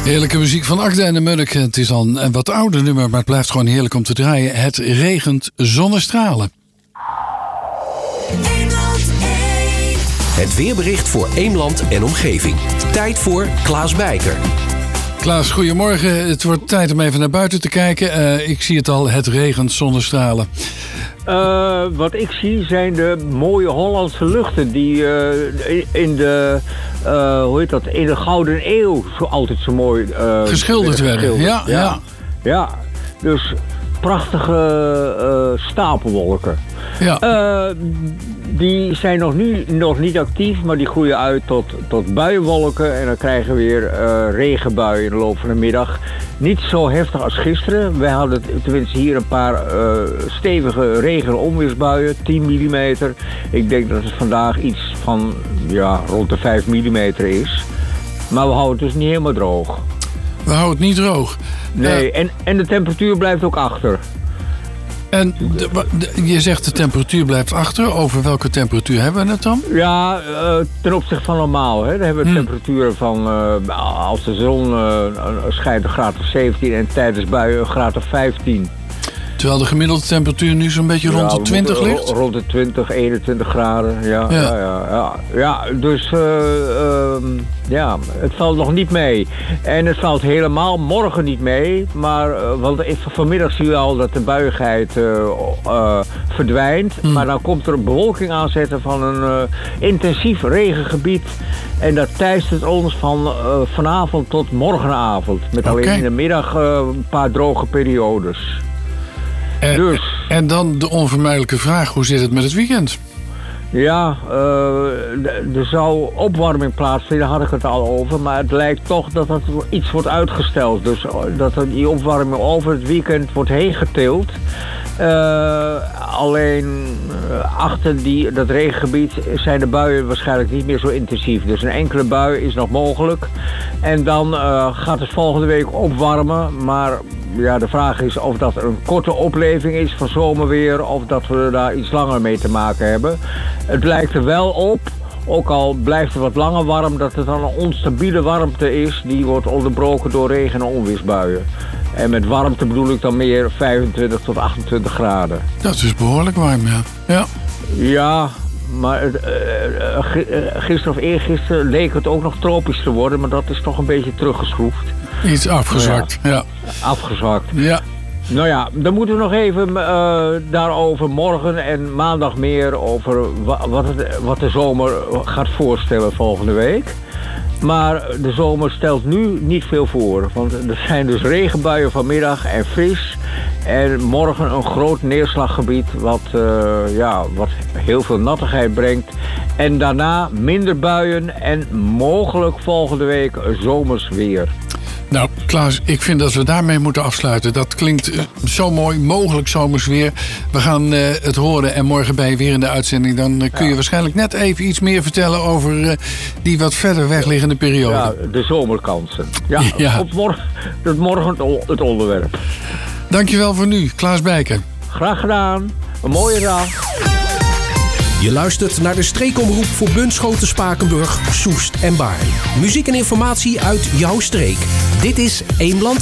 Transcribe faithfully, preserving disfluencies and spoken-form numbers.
Heerlijke muziek van Agda en de Munnik. Het is al een wat ouder nummer, maar het blijft gewoon heerlijk om te draaien. Het regent zonnestralen. Het weerbericht voor Eemland en omgeving. Tijd voor Klaas Bijker. Klaas, goedemorgen. Het wordt tijd om even naar buiten te kijken. Uh, ik zie het al, het regent zonnestralen. Uh, wat ik zie zijn de mooie Hollandse luchten die uh, in de, uh, hoe heet dat, in de Gouden Eeuw zo altijd zo mooi uh, geschilderd werden. Ja, ja. ja, ja. Dus prachtige uh, stapelwolken. Ja. Uh, die zijn nog nu nog niet actief, maar die groeien uit tot, tot buienwolken. En dan krijgen we weer uh, regenbuien in de loop van de middag. Niet zo heftig als gisteren. Wij hadden tenminste hier een paar uh, stevige regen- en onweersbuien, tien millimeter. Ik denk dat het vandaag iets van ja, rond de vijf millimeter is. Maar we houden het dus niet helemaal droog. We houden het niet droog. Nee, uh, en, en de temperatuur blijft ook achter. En de, de, je zegt de temperatuur blijft achter. Over welke temperatuur hebben we het dan? Ja, uh, ten opzichte van normaal. Hè. Dan hebben we hmm. temperaturen van, uh, als de zon uh, schijnt, een graad of zeventien en tijdens buien een graad of vijftien. Terwijl de gemiddelde temperatuur nu zo'n beetje rond ja, de twintig moeten, ligt? Rond de twintig, eenentwintig graden, ja. Ja, ja, ja, ja. ja dus uh, uh, ja, het valt nog niet mee. En het valt helemaal morgen niet mee. Maar, uh, want vanmiddag zie je al dat de buigheid uh, uh, verdwijnt. Hmm. Maar dan komt er een bewolking aanzetten van een uh, intensief regengebied. En dat teistert ons van uh, vanavond tot morgenavond. Met alleen okay. in de middag uh, een paar droge periodes. En, dus. en dan de onvermijdelijke vraag, hoe zit het met het weekend? Ja, uh, er zou opwarming plaatsvinden, daar had ik het al over. Maar het lijkt toch dat dat iets wordt uitgesteld. Dus dat die opwarming over het weekend wordt heen getild. Uh, alleen uh, achter die, dat regengebied zijn de buien waarschijnlijk niet meer zo intensief. Dus een enkele bui is nog mogelijk. En dan uh, gaat het volgende week opwarmen. Maar ja, de vraag is of dat een korte opleving is van zomerweer. Of dat we daar iets langer mee te maken hebben. Het lijkt er wel op, ook al blijft het wat langer warm, dat het dan een onstabiele warmte is. Die wordt onderbroken door regen- en onweersbuien. En met warmte bedoel ik dan meer vijfentwintig tot achtentwintig graden. Dat is behoorlijk warm, ja. Ja, ja maar uh, uh, gisteren of eergisteren leek het ook nog tropisch te worden. Maar dat is toch een beetje teruggeschroefd. Iets afgezwakt, ja. ja. Afgezwakt. Ja. Nou ja, dan moeten we nog even uh, daarover morgen en maandag meer over wa- wat, het, wat de zomer gaat voorstellen volgende week. Maar de zomer stelt nu niet veel voor. Want er zijn dus regenbuien vanmiddag en fris. En morgen een groot neerslaggebied wat, uh, ja, wat heel veel nattigheid brengt. En daarna minder buien en mogelijk volgende week zomers weer. Nou, Klaas, ik vind dat we daarmee moeten afsluiten. Dat klinkt uh, zo mooi, mogelijk zomers weer. We gaan uh, het horen en morgen ben je weer in de uitzending. Dan uh, kun je ja. waarschijnlijk net even iets meer vertellen over uh, die wat verder wegliggende periode. Ja, de zomerkansen. Ja, ja. Op morgen, het morgen het onderwerp. Dankjewel voor nu, Klaas Bijker. Graag gedaan. Een mooie dag. Je luistert naar de streekomroep voor Bunschoten, Spakenburg, Soest en Baarn. Muziek en informatie uit jouw streek. Dit is Eemland